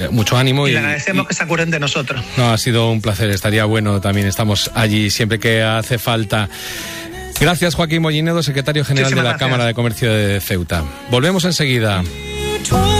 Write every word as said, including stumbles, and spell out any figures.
Mucho ánimo. Y, y le agradecemos y, que se acuerden de nosotros. No, ha sido un placer, estaría bueno también, estamos allí siempre que hace falta. Gracias, Joaquín Mollinedo, secretario general Muchísimas de la gracias. Cámara de Comercio de Ceuta. Volvemos enseguida.